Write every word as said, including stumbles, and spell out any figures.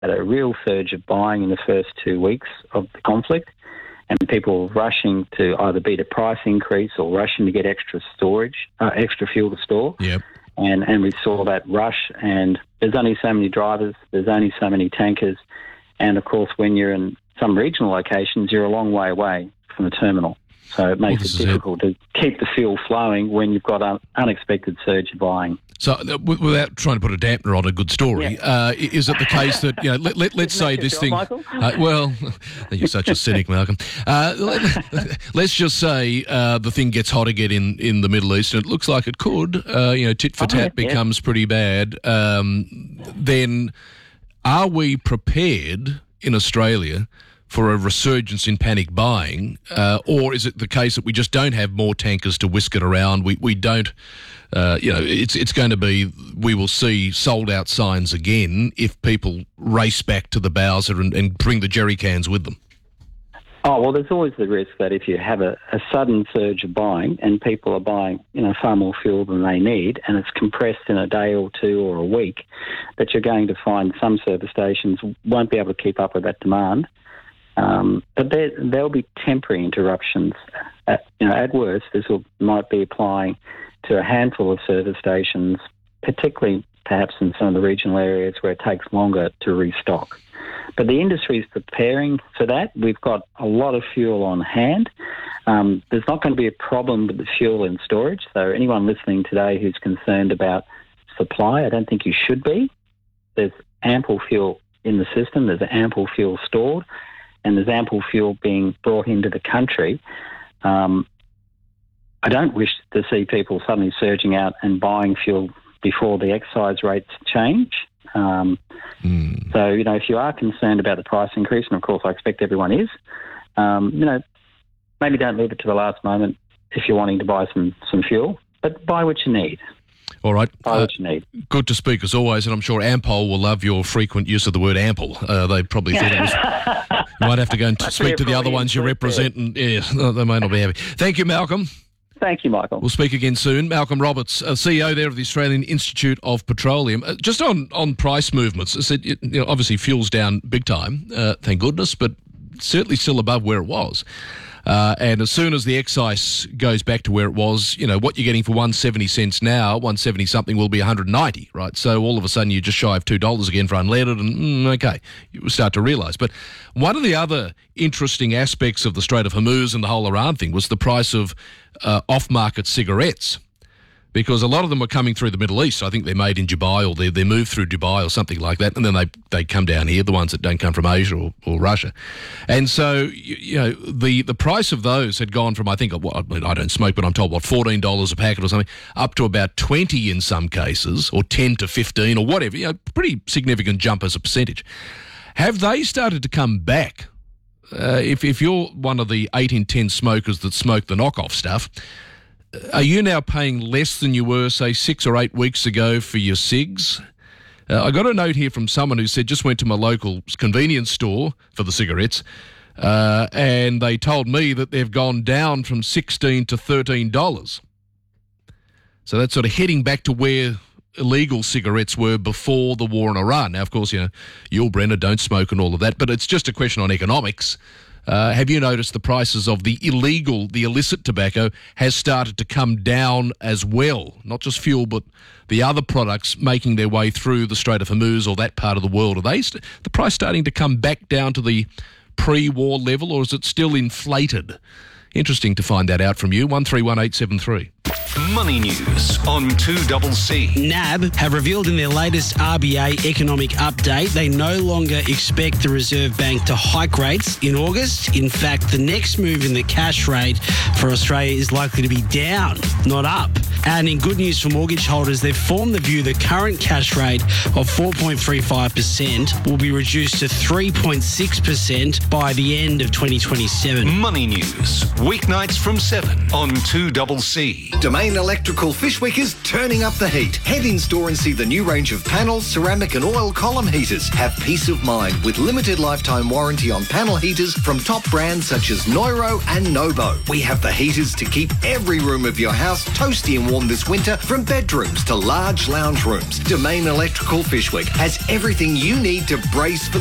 had a real surge of buying in the first two weeks of the conflict, and people rushing to either beat a price increase or rushing to get extra storage, uh, extra fuel to store. Yep. And and we saw that rush, and there's only so many drivers, there's only so many tankers, and of course when you're in some regional locations, you're a long way away from the terminal. So it makes well, it difficult it. to keep the fuel flowing when you've got an unexpected surge of buying. So, uh, w- without trying to put a dampener on a good story, yeah. uh, is it the case that, you know, let, let, let's say this job, thing... Michael? Uh, well, you're such a cynic, Malcolm. Uh, let, let's just say uh, the thing gets hot again in, in the Middle East, and it looks like it could. Uh, you know, tit for tat oh, yeah, becomes yeah. pretty bad. Um, then are we prepared in Australia for a resurgence in panic buying, uh, or is it the case that we just don't have more tankers to whisk it around? We we don't, uh, you know, it's it's going to be, we will see sold out signs again if people race back to the Bowser and, and bring the jerry cans with them. Oh, well, there's always the risk that if you have a, a sudden surge of buying and people are buying, you know, far more fuel than they need, and it's compressed in a day or two or a week, that you're going to find some service stations won't be able to keep up with that demand. Um, but there, there'll be temporary interruptions. At, you know, at worst, this will, might be applying to a handful of service stations, particularly perhaps in some of the regional areas where it takes longer to restock. But the industry is preparing for that. We've got a lot of fuel on hand. Um, there's not going to be a problem with the fuel in storage. So anyone listening today who's concerned about supply, I don't think you should be. There's ample fuel in the system. There's ample fuel stored. And there's ample fuel being brought into the country. Um, I don't wish to see people suddenly surging out and buying fuel before the excise rates change. Um, mm. So, you know, if you are concerned about the price increase, and of course I expect everyone is, um, you know, maybe don't leave it to the last moment if you're wanting to buy some, some fuel, but buy what you need. All right. Buy what you need. Good to speak as always, and I'm sure Ampol will love your frequent use of the word ample. Uh, they probably think it was... You might have to go and speak to the other ones you represent, and yeah, they may not be happy. Thank you, Malcolm. Thank you, Michael. We'll speak again soon. Malcolm Roberts, uh, C E O there of the Australian Institute of Petroleum. Uh, just on, on price movements, I said, you know, obviously fuel's down big time, uh, thank goodness, but certainly still above where it was. Uh, and as soon as the excise goes back to where it was, you know, what you're getting for one seventy cents now, one seventy something will be one hundred ninety, right? So all of a sudden you're just shy of two dollars again for unleaded, and mm, okay, you start to realise. But one of the other interesting aspects of the Strait of Hormuz and the whole Iran thing was the price of uh, off-market cigarettes, because a lot of them were coming through the Middle East. I think they're made in Dubai, or they they move through Dubai or something like that, and then they they come down here, the ones that don't come from Asia or, or Russia. And so, you, you know, the, the price of those had gone from, I think, well, I, mean, I don't smoke, but I'm told, what, fourteen dollars a packet or something, up to about twenty in some cases, or ten to fifteen or whatever, you know, pretty significant jump as a percentage. Have they started to come back? Uh, if, if you're one of the eight in ten smokers that smoke the knockoff stuff, are you now paying less than you were, say, six or eight weeks ago for your cigs? Uh, I got a note here from someone who said, just went to my local convenience store for the cigarettes, uh, and they told me that they've gone down from sixteen to thirteen dollars. So that's sort of heading back to where illegal cigarettes were before the war in Iran. Now, of course, you know, you, Brenna, don't smoke and all of that, but it's just a question on economics. Uh, have you noticed the prices of the illegal, the illicit tobacco has started to come down as well? Not just fuel, but the other products making their way through the Strait of Hormuz or that part of the world. Are they st- the price starting to come back down to the pre-war level, or is it still inflated? Interesting to find that out from you. one three one eight seven three. Money News on two C C. N A B have revealed in their latest R B A economic update they no longer expect the Reserve Bank to hike rates in August. In fact, the next move in the cash rate for Australia is likely to be down, not up. And in good news for mortgage holders, they've formed the view the current cash rate of four point three five percent will be reduced to three point six percent by the end of twenty twenty-seven. Money News, weeknights from seven on two C C. Domain Electrical Fishwickers turning up the heat. Head in store and see the new range of panels, ceramic and oil column heaters. Have peace of mind with limited lifetime warranty on panel heaters from top brands such as Neuro and Nobo. We have the heaters to keep every room of your house toasty and warm this winter from bedrooms to large lounge rooms. Domain Electrical Fishwick has everything you need to brace for